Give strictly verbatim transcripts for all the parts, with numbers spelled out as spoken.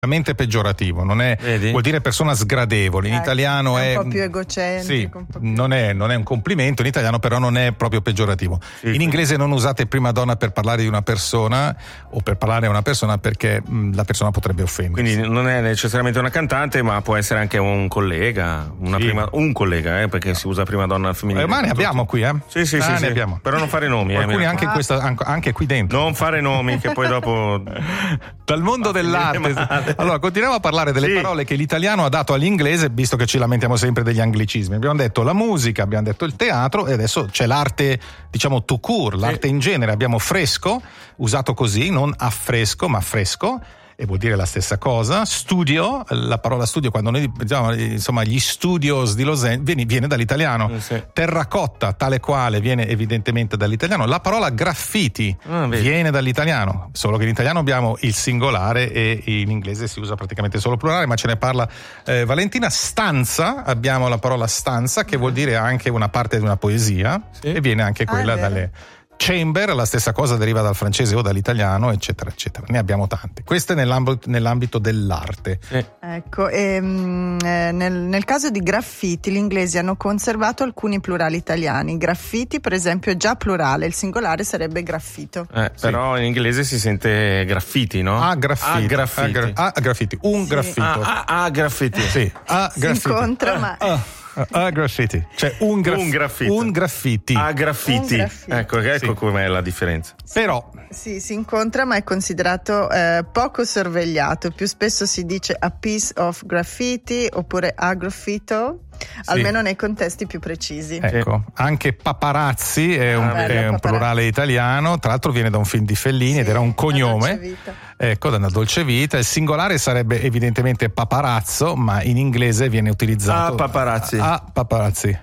peggiorativo, non è, Vedi? vuol dire persona sgradevole. In eh, italiano è è un po' più egocentrico, sì, un po' più... non è, non è un complimento in italiano, però non è proprio peggiorativo. Sì, in sì. inglese non usate prima donna per parlare di una persona o per parlare a una persona perché mh, la persona potrebbe offendersi. Quindi non è necessariamente una cantante, ma può essere anche un collega, una Sì. prima, un collega, eh, perché si usa prima donna al femminile. Eh, ma ne Tutti. abbiamo qui, eh? Sì, sì, Ah, sì, ne sì. abbiamo. Però non fare nomi, Alcuni eh, anche, in questa, anche, anche qui dentro. non fare nomi, che poi dopo Dal mondo dell'arte. male. Allora, continuiamo a parlare delle Sì. parole che l'italiano ha dato all'inglese, visto che ci lamentiamo sempre degli anglicismi. Abbiamo detto la musica, abbiamo detto il teatro e adesso c'è l'arte, diciamo, tout court, l'arte in genere. Abbiamo fresco, usato così, non affresco, ma fresco. E vuol dire la stessa cosa. Studio, la parola studio, quando noi diciamo insomma gli studios di Los Angeles, viene, viene dall'italiano. Eh, sì. Terracotta, tale quale, viene evidentemente dall'italiano. La parola graffiti Ah, vedi. viene dall'italiano, solo che in italiano abbiamo il singolare e in inglese si usa praticamente solo plurale, ma ce ne parla eh, Valentina. Stanza, abbiamo la parola stanza che vuol dire anche una parte di una poesia, Sì. e viene anche quella Ah, è vero. dalle... Chamber, la stessa cosa deriva dal francese o dall'italiano, eccetera, eccetera. Ne abbiamo tante. Queste nell'ambito, nell'ambito dell'arte. Sì. Ecco, e, mm, eh, nel, nel caso di graffiti gli inglesi hanno conservato alcuni plurali italiani. Graffiti, per esempio, è già plurale, il singolare sarebbe graffito. Eh, però in inglese si sente graffiti, no? A graffiti. A graffiti. A, gra- a graffiti. Un Sì. graffito. Ah, ah, ah, graffiti. Sì, a Si graffiti. incontra, ma Ah, a graffiti. Cioè un, graff- Un graffito. un graffiti. A graffiti. Un graffiti. Ecco, ecco Sì. com'è la differenza. Però sì, si incontra, ma è considerato eh, poco sorvegliato. Più spesso si dice a piece of graffiti oppure a graffito, almeno nei contesti più precisi. ecco, anche paparazzi è un, Ah, bello, è un paparazzi. plurale italiano, tra l'altro viene da un film di Fellini ed Sì, era un La cognome. Dolce Vita. Ecco, da una dolce vita. Il singolare sarebbe evidentemente paparazzo, ma in inglese viene utilizzato Ah, paparazzi. Ah, paparazzi.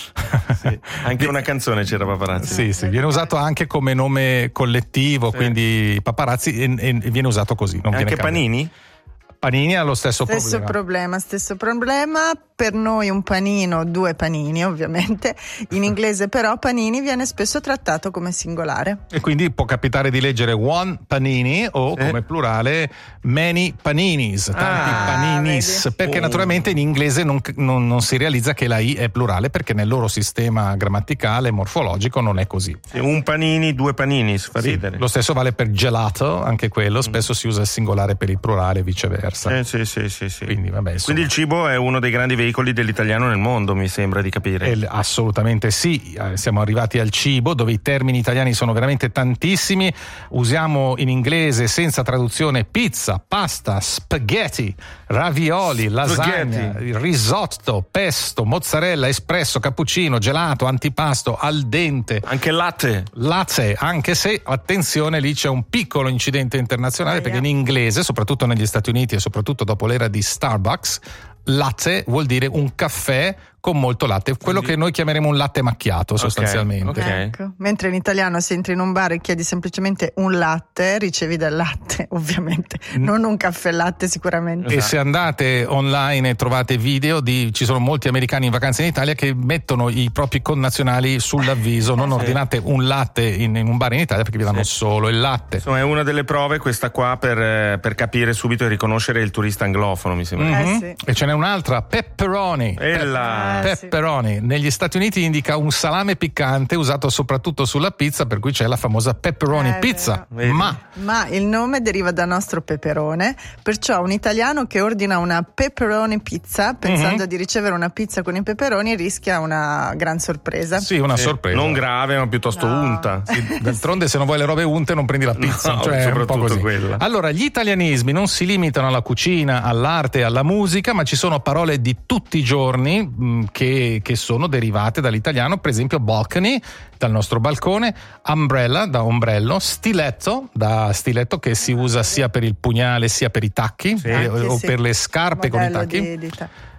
Sì. Anche una canzone c'era paparazzi. Sì, sì, viene usato anche come nome collettivo, Sì. quindi paparazzi e, e viene usato così. Non viene Anche cambiato. Panini? Panini ha lo stesso, Stesso problema. problema, stesso problema. Per noi un panino, due panini ovviamente. In inglese però panini viene spesso trattato come singolare. E quindi può capitare di leggere one panini o Sì. come plurale many paninis, tanti Ah, paninis, vedi. perché Oh. naturalmente in inglese non, non- non si realizza che la I è plurale perché nel loro sistema grammaticale morfologico non è così. Sì, un panini, due panini, si fa Sì, ridere. lo stesso vale per gelato, anche quello, spesso si usa il singolare per il plurale e viceversa. Eh, sì, sì, sì, sì. Quindi, vabbè, insomma. Quindi il cibo è uno dei grandi veicoli dell'italiano nel mondo, mi sembra di capire. Eh, assolutamente sì, Eh, siamo arrivati al cibo dove i termini italiani sono veramente tantissimi. Usiamo in inglese senza traduzione pizza, pasta, spaghetti, ravioli, lasagna, Spaghetti. risotto, pesto, mozzarella, espresso, cappuccino, gelato, antipasto, al dente, Anche latte. latte, anche se attenzione, lì c'è un piccolo incidente internazionale, Ah, perché yeah. in inglese, soprattutto negli Stati Uniti e soprattutto dopo l'era di Starbucks, latte vuol dire un caffè con molto latte, quello che noi chiameremo un latte macchiato sostanzialmente. ok. Ecco. Mentre in italiano se entri in un bar e chiedi semplicemente un latte, ricevi del latte, ovviamente, non un caffè latte sicuramente. E se andate online e trovate video di, ci sono molti americani in vacanza in Italia che mettono i propri connazionali sull'avviso, non ordinate un latte in, in un bar in Italia perché vi danno Sì. solo il latte. Insomma, è una delle prove questa qua per, eh, per capire subito e riconoscere il turista anglofono, mi sembra. Eh, Mhm. sì. E ce n'è un'altra, pepperoni. E la... Eh, Pepperoni. Negli Stati Uniti indica un salame piccante usato soprattutto sulla pizza, per cui c'è la famosa pepperoni Eh, pizza. vero. Ma Ma il nome deriva dal nostro peperone, perciò un italiano che ordina una pepperoni pizza pensando Mhm. di ricevere una pizza con i peperoni rischia una gran sorpresa. sì, una Sì, sorpresa. non grave, ma piuttosto No. unta. D'altronde, se non vuoi le robe unte, non prendi la pizza. No, cioè, è un po' soprattutto così. quella. Allora, gli italianismi non si limitano alla cucina, all'arte e alla musica, ma ci sono parole di tutti i giorni mh, che, che sono derivate dall'italiano. Per esempio, balcony, dal nostro balcone, umbrella, da ombrello, stiletto, da stiletto che si usa sia per il pugnale sia per i tacchi, Sì. eh, Anche o sì. per le scarpe con i Modello tacchi. di- di ta-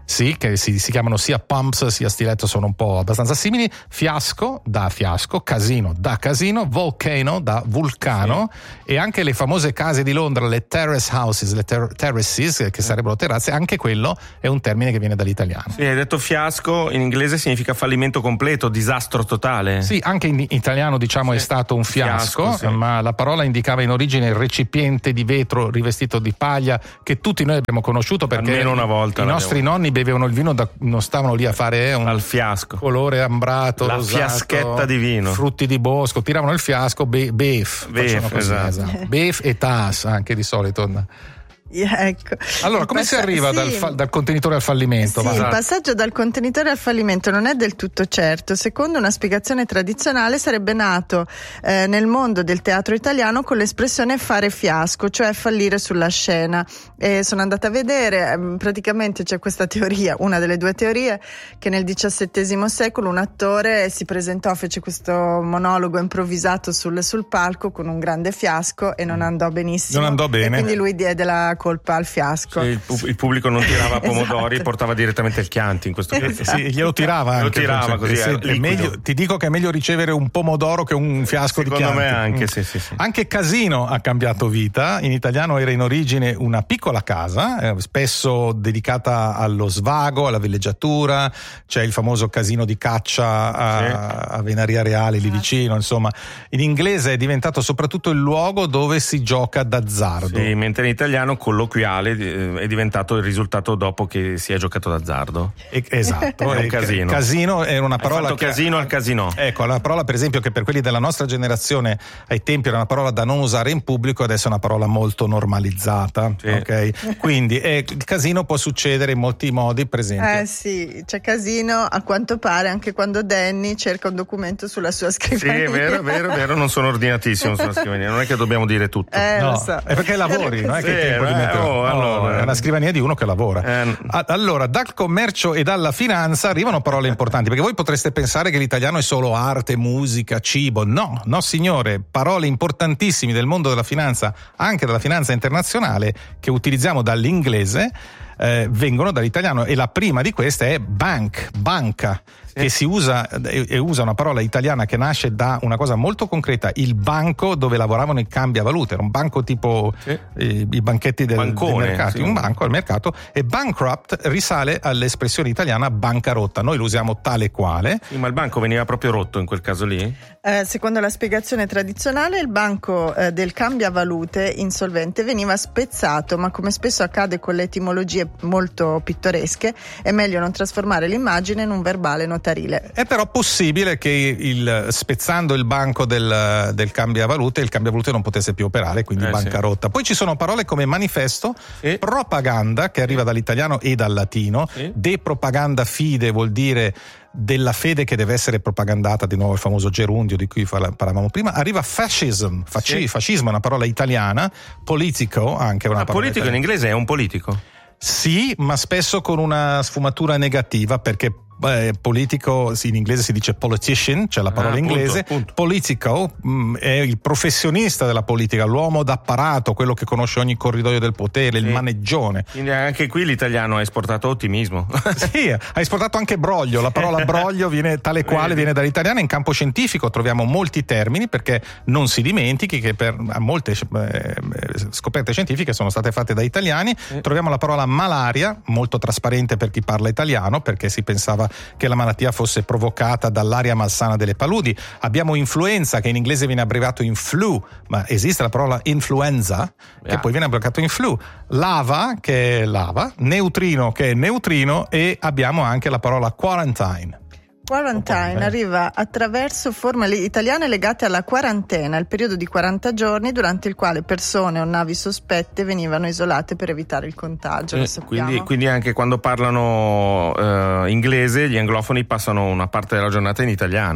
Sì, che si, si chiamano sia pumps sia stiletto, sono un po' abbastanza simili. Fiasco da fiasco, casino da casino, volcano da vulcano, sì. E anche le famose case di Londra, le terrace houses, le ter- terraces, che sarebbero terrazze, anche quello è un termine che viene dall'italiano. Sì, hai detto fiasco, in inglese significa fallimento completo, disastro totale. Sì, anche in italiano diciamo sì. È stato un fiasco, fiasco sì. Ma la parola indicava in origine il recipiente di vetro rivestito di paglia che tutti noi abbiamo conosciuto, perché almeno una volta i nostri nonni bevevano il vino, da, non stavano lì a fare eh, un al fiasco, colore ambrato, la rosato, fiaschetta di vino, frutti di bosco, tiravano il fiasco, be- beef, beef, così, esatto. esatto. Beef e tas anche di solito. Yeah, ecco. Allora, come passa- si arriva sì. dal, fa- dal contenitore al fallimento? Sì, il passaggio dal contenitore al fallimento non è del tutto certo. Secondo una spiegazione tradizionale sarebbe nato eh, nel mondo del teatro italiano con l'espressione fare fiasco, cioè fallire sulla scena. E sono andata a vedere, eh, praticamente c'è questa teoria, una delle due teorie, che nel diciassettesimo secolo un attore si presentò, fece questo monologo improvvisato sul, sul palco con un grande fiasco e non andò benissimo. Non andò bene. E quindi lui diede la colpa al fiasco. Sì, il, pu- il pubblico non tirava pomodori, Esatto. portava direttamente il Chianti in questo caso. Esatto. Sì, glielo tirava anche. Lo tirava così, sì, è meglio, ti dico che è meglio ricevere un pomodoro che un fiasco Secondo di Chianti. me anche, sì, sì, sì. Anche casino ha cambiato vita. In italiano era in origine una piccola casa, eh, spesso dedicata allo svago, alla villeggiatura. C'è il famoso casino di caccia a, sì. a Venaria Reale lì vicino, insomma. In inglese è diventato soprattutto il luogo dove si gioca d'azzardo. Sì, mentre in italiano colloquiale eh, è diventato il risultato dopo che si è giocato d'azzardo. E, esatto, è un casino. Casino è una parola. Hai fatto che, casino al casino. Ecco, la parola per esempio che per quelli della nostra generazione ai tempi era una parola da non usare in pubblico, adesso è una parola molto normalizzata. Sì. Ok? Quindi eh, il casino può succedere in molti modi, per esempio. Eh sì, c'è casino a quanto pare anche quando Danny cerca un documento sulla sua scrivania. Sì, è vero, è vero, è vero, non sono ordinatissimo sulla scrivania, non è che dobbiamo dire tutto. Eh, no, lo so. è perché lavori, non è che hai tempo di mettere. Oh, allora. È una scrivania di uno che lavora. Eh. Allora, dal commercio e dalla finanza arrivano parole importanti, perché voi potreste pensare che l'italiano è solo arte, musica, cibo. No, no signore, parole importantissime del mondo della finanza, anche della finanza internazionale, che utilizziamo dall'inglese, eh, vengono dall'italiano, e la prima di queste è bank, banca, sì. Che si usa e, e usa una parola italiana che nasce da una cosa molto concreta, il banco dove lavoravano i cambiavalute, era un banco tipo sì. eh, i banchetti del, dei mercati, sì. Un banco al mercato, e bankrupt risale all'espressione italiana bancarotta, noi lo usiamo tale quale. Sì, ma il banco veniva proprio rotto in quel caso lì? Eh, secondo la spiegazione tradizionale il banco eh, del cambiavalute insolvente veniva spezzato, ma come spesso accade con le etimologie molto pittoresche è meglio non trasformare l'immagine in un verbale notarile. È però possibile che il, spezzando il banco del, del cambiavalute, il cambiavalute non potesse più operare, quindi eh, bancarotta. Sì. Poi ci sono parole come manifesto, sì. Propaganda, che arriva dall'italiano e dal latino, sì. De propaganda fide vuol dire della fede che deve essere propagandata, di nuovo il famoso gerundio di cui parlavamo prima. Arriva fascism, fasci, sì. Fascismo è una parola italiana, politico anche è una ah, parola politico italiana. In inglese è un politico? Sì, ma spesso con una sfumatura negativa, perché Beh, politico, sì, in inglese si dice politician, cioè la parola ah, inglese. Punto, punto. Politico mh, è il professionista della politica, l'uomo d'apparato, quello che conosce ogni corridoio del potere, sì. Il maneggione. Quindi anche qui l'italiano ha esportato ottimismo. Sì, ha esportato anche broglio. La parola broglio viene tale quale viene dall'italiano. In campo scientifico troviamo molti termini, perché non si dimentichi che per molte eh, scoperte scientifiche sono state fatte da italiani. Sì. Troviamo la parola malaria, molto trasparente per chi parla italiano, perché si pensava che la malattia fosse provocata dall'aria malsana delle paludi. Abbiamo influenza, che in inglese viene abbreviato in flu, ma esiste la parola influenza, che yeah. poi viene abbreviato in flu. Lava, che è lava, neutrino, che è neutrino, e abbiamo anche la parola quarantine. Quarantine arriva attraverso forme italiane legate alla quarantena, il periodo di quaranta giorni durante il quale persone o navi sospette venivano isolate per evitare il contagio. Eh, quindi, quindi anche quando parlano eh, inglese, gli anglofoni passano una parte della giornata in italiano.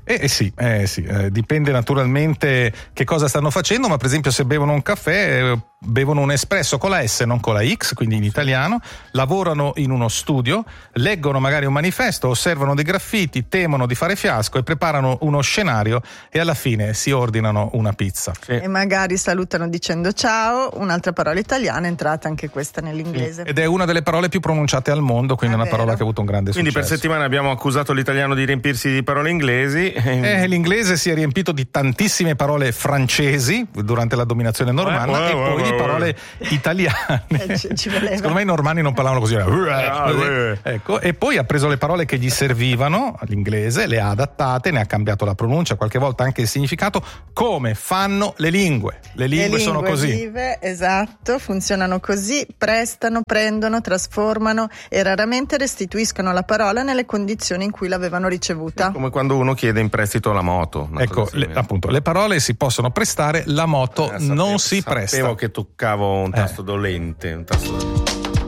Eh, eh sì, eh sì. Eh, dipende naturalmente che cosa stanno facendo, ma per esempio se bevono un caffè, eh, bevono un espresso con la S, non con la X, quindi in italiano, lavorano in uno studio, leggono magari un manifesto, osservano dei graffiti, temono di fare fiasco e preparano uno scenario e alla fine si ordinano una pizza. Sì. E magari salutano dicendo ciao, un'altra parola italiana, è entrata anche questa nell'inglese. Ed è una delle parole più pronunciate al mondo, quindi è una vero. parola che ha avuto un grande quindi successo. Per settimana abbiamo accusato l'italiano di riempirsi di parole inglesi. Eh, l'inglese si è riempito di tantissime parole francesi durante la dominazione normanna eh, e eh, poi eh, di eh, parole italiane. Eh, ci, ci voleva. Secondo me i normanni non parlavano così. Ah, eh, ecco, e poi ha preso le parole che gli servivano all'inglese, le ha adattate, ne ha cambiato la pronuncia, qualche volta anche il significato, come fanno le lingue. Le lingue, le lingue sono così. Vive, esatto, funzionano così, prestano, prendono, trasformano e raramente restituiscono la parola nelle condizioni in cui l'avevano ricevuta. È come quando uno chiede in prestito la moto. Ecco, le, appunto, le parole si possono prestare, la moto eh, sapevo, non si sapevo presta. Sapevo che toccavo un tasto eh. dolente, un tasto dolente.